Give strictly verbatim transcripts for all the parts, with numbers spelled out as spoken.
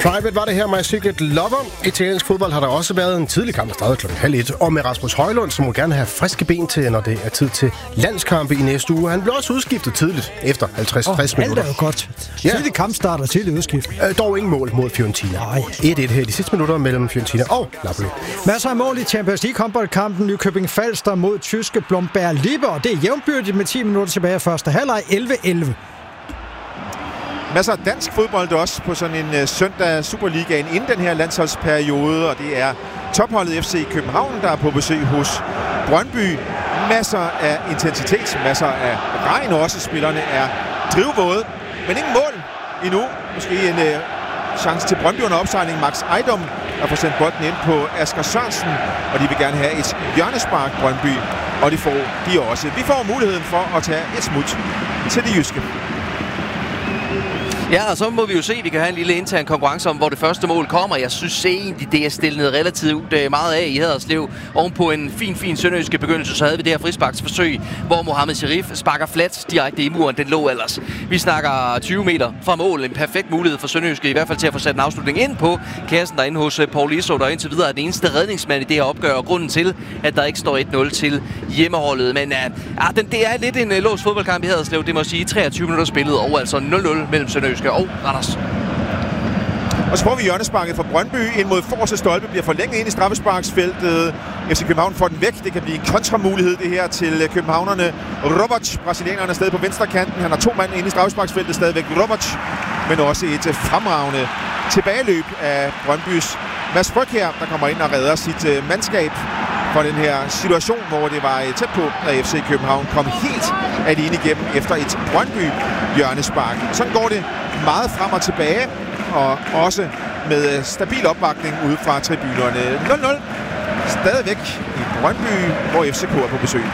Private var det her, My Secret Lover. Italiensk fodbold har der også været en tidlig kamp, der startede klokken halv et. Og med Rasmus Højlund, som må gerne have friske ben til, når det er tid til landskampe i næste uge. Han blev også udskiftet tidligt, efter halvtreds til tres oh, minutter. Det er jo godt. Tidlig kampstart og tidlig udskiftning. Øh, dog ingen mål mod Fiorentina. et et her de sidste minutter mellem Fiorentina og Napoli. Masser af mål i Champions League håndboldkampen. Nykøbing Falster mod tyske Blomberg Lippe, og det er jævnbyrdigt med ti minutter tilbage af første halvleg, elleve elleve. Masser af dansk fodbold også på sådan en uh, søndag Superligaen inden den her landsholdsperiode, og det er topholdet F C København, der er på besøg hos Brøndby. Masser af intensitet, masser af regn også. Spillerne er drivvåde, men ingen mål endnu. Måske en uh, chance til Brøndby under opsejling. Max Ejdom har fået sendt bolden ind på Asger Sørensen, og de vil gerne have et hjørnespark, Brøndby, og det får de også. Vi får muligheden for at tage et smut til det jyske. Ja, og så må vi jo se, at vi kan have en lille intern konkurrence om, hvor det første mål kommer. Jeg synes egentlig, det er stillet relativt meget af i Haderslev. Ovenpå en fin, fin sønderjyske begyndelse, så havde vi det her frisparksforsøg, hvor Mohamed Sharif sparker flat direkte i muren. Den lå ellers. Vi snakker tyve meter fra mål. En perfekt mulighed for sønderjyske, i hvert fald til at få sat en afslutning ind på kassen derinde hos Paul Iso, der indtil videre er den eneste redningsmand i det her opgør, og grunden til, at der ikke står et nul til hjemmeholdet. Men uh, den, det er lidt en uh, låst fodboldkamp i Haderslev. Det må sige treogtyve minutter spillet, og altså nul nul mellem sønderjyske og Randers. Og så får vi hjørnesparket fra Brøndby ind mod forreste stolpe, bliver forlænget ind i straffesparksfeltet. F C København får den væk. Det kan blive en kontramulighed det her til københavnerne. Roberts, brasilianerne, er stadig på venstre kanten. Han har to mand inde i straffesparksfeltet stadigvæk. Roberts, men også et fremragende tilbageløb af Brøndbys Mads Fryg her, der kommer ind og redder sit mandskab for den her situation, hvor det var tæt på, at F C København kom helt alene igennem efter et Brøndby hjørnespark. Sådan går det meget frem og tilbage, og også med stabil opbakning ude fra tribunerne. nul nul stadigvæk i Brøndby, hvor F C K er på besøg.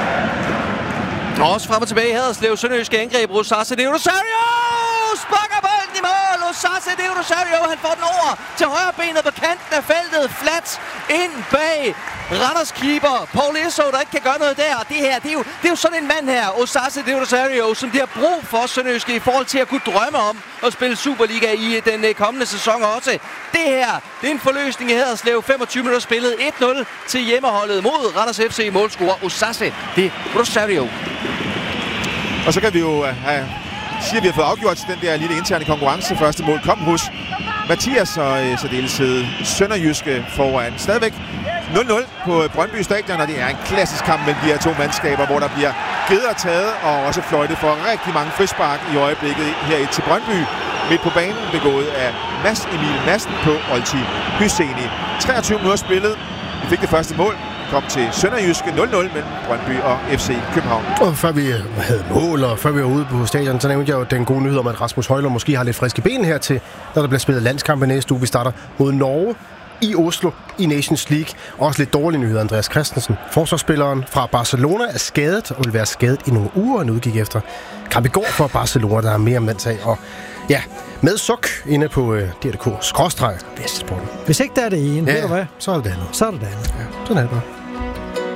Og også frem og tilbage i Haderslev. Sønderjyske angreb. Rosace de Rosario sparker bolden i mål. Rosace de Rosario, han får den over til højre benet på kanten af feltet. Flat ind bag Randers keeper Paul Iso, der ikke kan gøre noget der. Det her, det er jo, det er jo sådan en mand her, Rosace de Rosario, som de har brug for Sønderjyske i forhold til at kunne drømme om at spille Superliga i den kommende sæson også. Det her, det er en forløsning i Haderslev. femogtyve minutter spillet. et nul til hjemmeholdet mod Randers F C målscorer Rosace de Rosario. Og så kan vi jo have siger, at vi har fået afgjort den der lille interne konkurrence. Første mål kom hos Mathias, og øh, så deltid Sønderjyske foran. Stadigvæk nul nul på Brøndby Stadion, og det er en klassisk kamp mellem de her to mandskaber, hvor der bliver givet og taget, og også fløjtet for rigtig mange frispark i øjeblikket her til Brøndby. Midt på banen begået af Mads Emil Madsen på Olti Hyseni. treogtyve minutter spillet. Vi fik det første mål. Kom til Sønderjyske nul nul mellem Brøndby og F C København. Og før vi havde mål, og før vi var ude på stadion, så nævnte jeg jo den gode nyhed om, at Rasmus Højlund måske har lidt friske ben her til, når der bliver spillet landskampe næste uge. Vi starter mod Norge i Oslo i Nations League. Også lidt dårlige nyheder. Andreas Christensen, forsvarsspilleren fra Barcelona, er skadet og vil være skadet i nogle uger, og udgik efter kamp i går for Barcelona, der har mere om den sag. Og ja, med suk inde på øh, D R K skråstreg Vestsporten. Hvis ikke der er det ene, ja, ved du hvad? Så er det det andet. Så er det det andet. Ja, sådan er det bare.